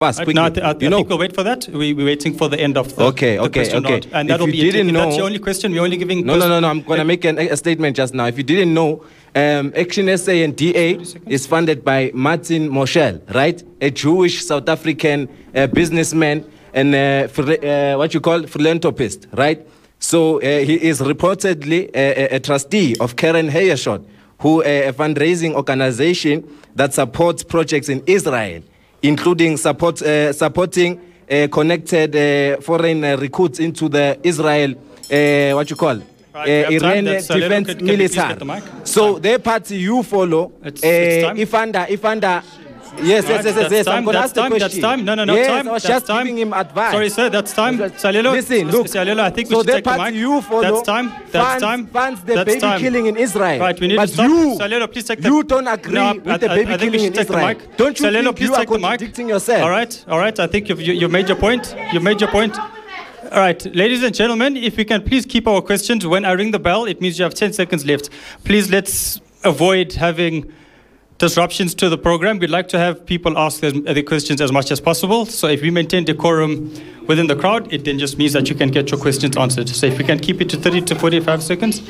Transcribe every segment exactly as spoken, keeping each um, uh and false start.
Fast, Right, quickly. no, I, th- I, th- you I know, think we'll wait for that. We, we're waiting for the end of the, Okay, the okay, question okay. round. And If that'll you be it. didn't If know- that's the only question, we're only giving... No, no, no, no. I'm going to make an, a statement just now. If you didn't know, um, Action S A and D A is funded by Martin Moshel, right? A Jewish South African uh, businessman and uh, phila- uh, what you call philanthropist, right? So uh, he is reportedly a, a, a trustee of Karen Hayershot, who uh, a fundraising organization that supports projects in Israel, including support, uh, supporting uh, connected uh, foreign uh, recruits into the Israel, uh, what you call, Right, uh, we have time. Iran That's a little- defense can- can you please militar. get the mic? So their party you follow, It's- uh, it's time. if under, if under, yes, yes, yes, yes, That's yes, time, I'm going to that's ask the time, question. that's time. No, no, no, yes, time. I was that's just time. giving him advice. Sorry, sir, that's time. Salilo, Listen, look. Salilo, I think we so should the take the party mic. you follow That's time. That's funds, time. funds the That's baby time. killing in Israel. Right, we need but to stop. you, Salilo, please take the... you don't agree No, with I, the I- baby I think we killing in should take the Israel. mic. Don't you Salilo, think please you are take the mic. contradicting yourself? All right, all right. I think you've, you, you made your point. You made your point. All right, ladies and gentlemen, if we can please keep our questions. When I ring the bell, it means you have ten seconds left. Please let's avoid having disruptions to the program. We'd like to have people ask their, their questions as much as possible. So if we maintain decorum within the crowd, it then just means that you can get your questions answered. So if we can keep it to thirty to forty-five seconds.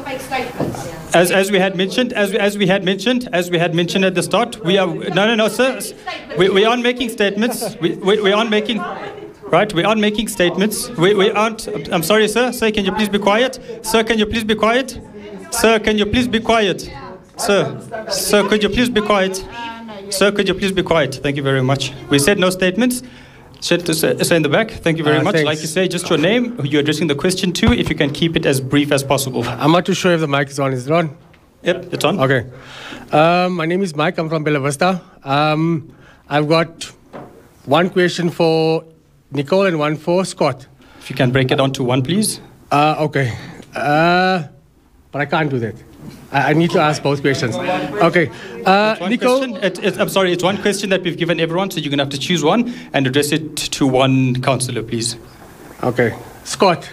As, as we had mentioned, as we, as we had mentioned, as we had mentioned at the start, we are no, no, no, sir. We, we aren't making statements. We, we, we aren't making. Right, we aren't making statements. We, we aren't. I'm sorry, sir. Sir, can you please be quiet? Sir, can you please be quiet? Sir, can you please be quiet? Sir, sir, could you please be quiet? Sir, could you please be quiet? Thank you very much. We said no statements. Sir, sir in the back, thank you very Uh, much. thanks. Like you say, just your name, who you're addressing the question to, if you can keep it as brief as possible. I'm not too sure if the mic is on. Is it on? Yep, it's on. Okay. Um, my name is Mike. I'm from Bella Vista. Um, I've got one question for Nicole and one for Scott. If you can break it down to one, please. Uh, okay. Uh, but I can't do that. I, I need to ask both questions. Okay. Uh, One Nicole. question. It, it, I'm sorry, it's one question that we've given everyone, so you're going to have to choose one and address it to one councillor, please. Okay. Scott.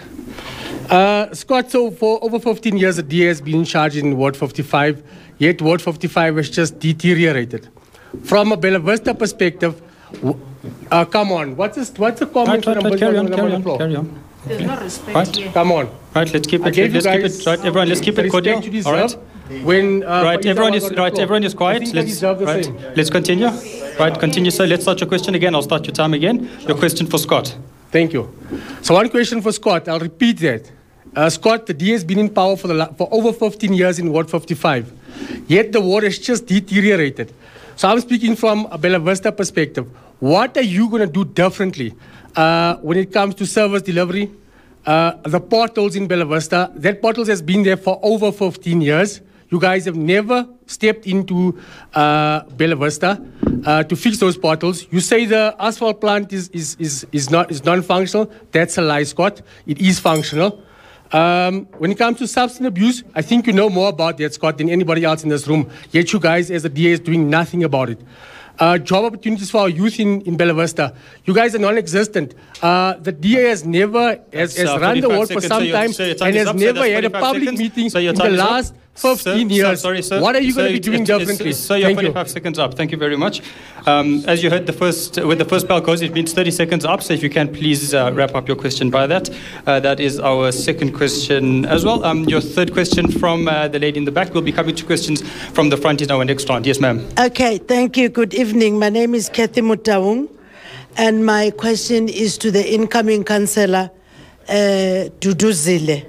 Uh, Scott, so for over fifteen years, the D A has been in charge in Ward fifty-five, yet Ward fifty-five has just deteriorated. From a Bella Vista perspective, w- uh, come on, what's this, what's the comment Right, right, on right, the carry on, on the carry on, floor? carry on. There's no respect Right. here. Come on. Right, let's keep I it. gave Let's you keep guys it. Right, everyone. Let's keep the it cordial. respect you All right. deserve when, uh, Right, when you everyone are is on the right. floor. Everyone is I quiet. think I Let's deserve the right. same. Let's continue. Right, continue, sir. Let's start your question again. I'll start your time again. Your question for Scott. Thank you. So one question for Scott. I'll repeat that. Uh, Scott, the D A has been in power for, the la- for over fifteen years in Ward fifty-five. Yet the ward has just deteriorated. So I'm speaking from a Bella Vista perspective. What are you going to do differently uh, when it comes to service delivery? Uh, the portals in Bella Vista, that portals has been there for over fifteen years. You guys have never stepped into uh, Bella Vista uh, to fix those portals. You say the asphalt plant is, is, is, is, not, is non-functional. That's a lie, Scott. It is functional. Um, when it comes to substance abuse, I think you know more about that, Scott, than anybody else in this room. Yet you guys, as the D A, is doing nothing about it. Uh, job opportunities for our youth in, in Bella Vista. You guys are non-existent. Uh, the D A has never, has, has uh, run the forty-five ward for seconds. some So your- time so your time and is has up, so never that's had a forty-five public seconds. meeting So your in the time is up. last fifteen Sir, years. sir, sorry, sir. What are you Sir, going to be it's- doing it's- differently? So your Thank you. forty-five seconds up. Thank you very much. Um, as you heard, the first when the first bell goes, it means thirty seconds up. So if you can please uh, wrap up your question by that. Uh, that is our second question as well. Um, your third question from uh, the lady in the back. We'll be coming to questions from the front in our next round. Yes, ma'am. Okay, thank you. Good evening. My name is Kathy Mutaung, and my question is to the incoming councillor, uh, Dudu Zille.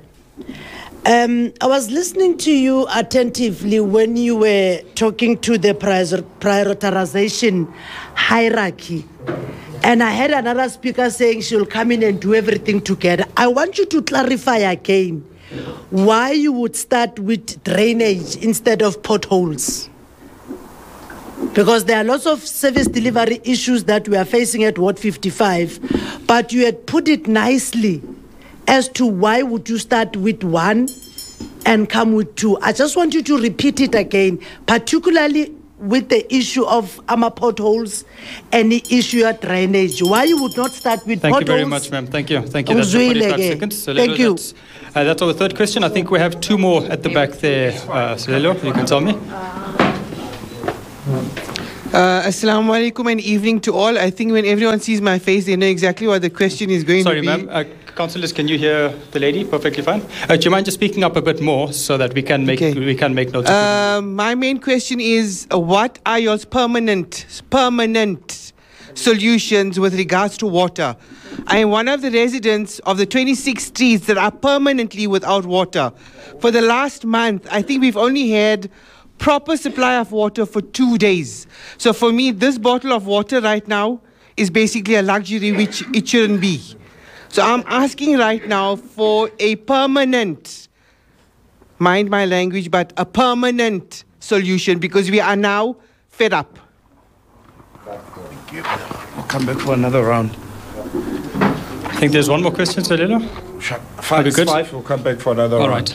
Um, I was listening to you attentively when you were talking to the prior- prioritization hierarchy. And I had another speaker saying she'll come in and do everything together. I want you to clarify again why you would start with drainage instead of potholes. Because there are lots of service delivery issues that we are facing at Ward fifty-five, but you had put it nicely as to why would you start with one and come with two. I just want you to repeat it again, particularly with the issue of AMA potholes and the issue of drainage. Why you would not start with Thank potholes? you very much, ma'am. Thank you. Thank you. That's the forty-five Uzwileke. seconds. So Thank Lelo, you. That's, uh, that's our third question. I think we have two more at the back there. Uh, so Lelo, you can tell me. Uh, Assalamu alaikum and evening to all. I think when everyone sees my face, they know exactly what the question is going Sorry, to be. Sorry, ma'am. Uh, councillors, can you hear the lady? Perfectly fine. Uh, do you mind just speaking up a bit more so that we can make Okay. we can make notes? Uh, my main question is, uh, what are your permanent, permanent solutions with regards to water? I am one of the residents of the twenty-six streets that are permanently without water. For the last month, I think we've only had proper supply of water for two days. So for me, this bottle of water right now is basically a luxury which it shouldn't be. So I'm asking right now for a permanent, mind my language, but a permanent solution, because we are now fed up. Thank you. We'll come back for another round. I think there's one more question, Salila. Five, good? five, we'll come back for another All round. right.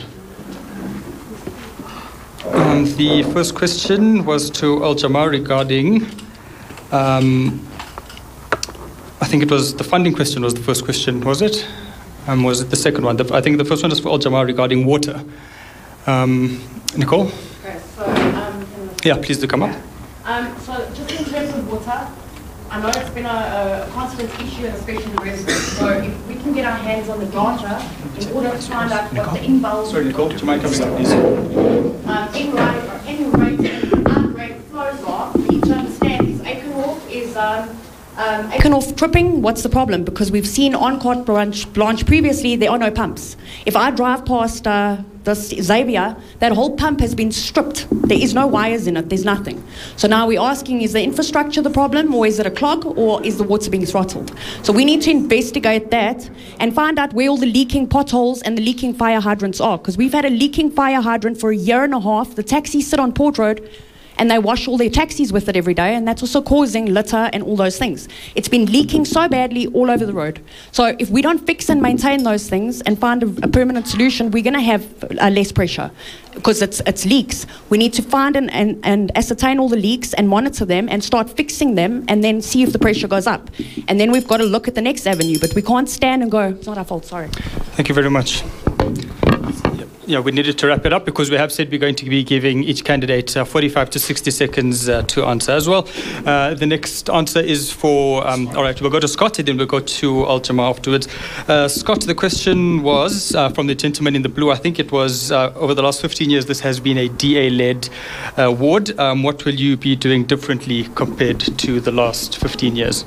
Um, the first question was to Al Jamal regarding, um, I think it was the funding question was the first question, was it? Um, was it the second one? The, I think the first one was for Al Jamal regarding water. Um, Nicole? Okay, so, um, Yeah, please do come up. um, so just in terms of water, I know it's been a, a constant issue, and especially the residents. So if we can get our hands on the data in order to find out what the inbound, Sorry, Nicole, do you mind coming up, please? um, in rate, in rate and out-rate flows are, we need to understand is Aikenhof is um, um, Aikenhof tripping. What's the problem? Because we've seen on Carte Blanche, Blanche previously, there are no pumps. If I drive past uh, this Xavier, that whole pump has been stripped. There is no wires in it. There's nothing. So now we're asking, is the infrastructure the problem, or is it a clog, or is the water being throttled? So we need to investigate that and find out where all the leaking potholes and the leaking fire hydrants are, because we've had a leaking fire hydrant for a year and a half. The taxis sit on Port Road and they wash all their taxis with it every day, and that's also causing litter and all those things. It's been leaking so badly all over the road. So if we don't fix and maintain those things and find a, a permanent solution, we're going to have uh, less pressure, because it's it's leaks. We need to find and, and, and ascertain all the leaks and monitor them and start fixing them, and then see if the pressure goes up. And then we've got to look at the next avenue, but we can't stand and go, it's not our fault, sorry. Thank you very much. Yeah, we needed to wrap it up because we have said we're going to be giving each candidate uh, forty-five to sixty seconds uh, to answer as well. Uh, the next answer is for, um, all right, we'll go to Scott and then we'll go to Al Jamal afterwards. Uh, Scott, the question was uh, from the gentleman in the blue. I think it was uh, over the last fifteen years, this has been a D A-led uh, ward. Um, what will you be doing differently compared to the last fifteen years?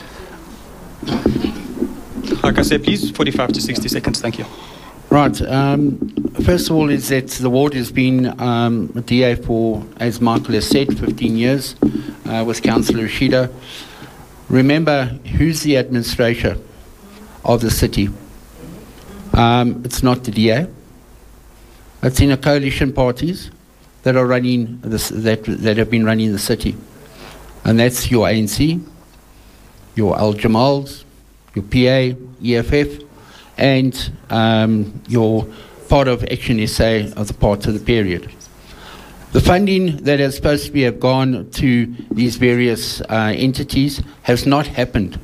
Like I said, please, forty-five to sixty seconds. Thank you. Right. Um, first of all, is that the ward has been um, a D A for, as Michael has said, fifteen years uh, with Councillor Rashida. Remember, who's the administrator of the city? Um, it's not the D A. It's in a coalition parties that are running this, that that have been running the city, and that's your A N C, your Al Jamals, your P A, E F F, and um, your part of Action S A of the part of the period. The funding that is supposed to be have gone to these various uh, entities has not happened.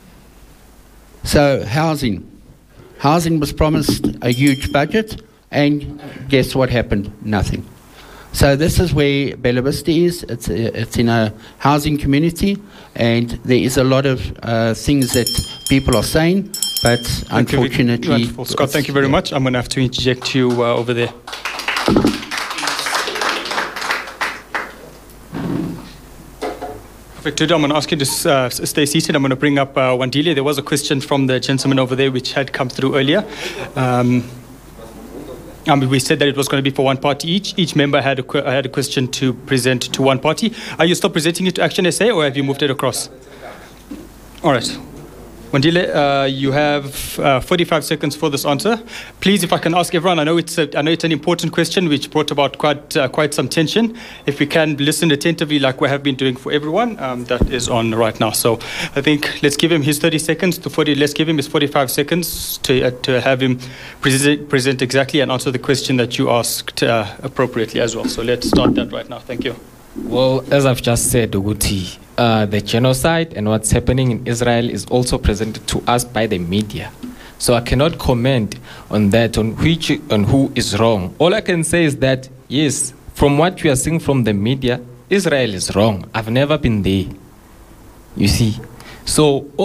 So housing. Housing was promised a huge budget, and guess what happened? Nothing. So this is where Bella Vista is. It's, a, it's in a housing community, and there is a lot of uh, things that people are saying, but Thank unfortunately... you, wonderful. Scott, thank you very much. I'm going to have to interject you uh, over there. Perfect. I'm going to ask you to uh, stay seated. I'm going to bring up uh, Wandile. There was a question from the gentleman over there which had come through earlier. Um, I mean, we said that it was going to be for one party each. Each member had a, had a question to present to one party. Are you still presenting it to Action S A, or have you moved it across? All right. Wandile, uh, you have uh, forty-five seconds for this answer. Please, if I can ask everyone, I know it's a, I know it's an important question which brought about quite uh, quite some tension. If we can listen attentively, like we have been doing for everyone, um, that is on right now. So I think let's give him his thirty seconds to forty. Let's give him his forty-five seconds to uh, to have him present present exactly and answer the question that you asked uh, appropriately as well. So let's start that right now. Thank you. Well, as I've just said, Uguti, uh, the genocide and what's happening in Israel is also presented to us by the media. So I cannot comment on that, on which, on who is wrong. All I can say is that, yes, from what we are seeing from the media, Israel is wrong. I've never been there. You see. So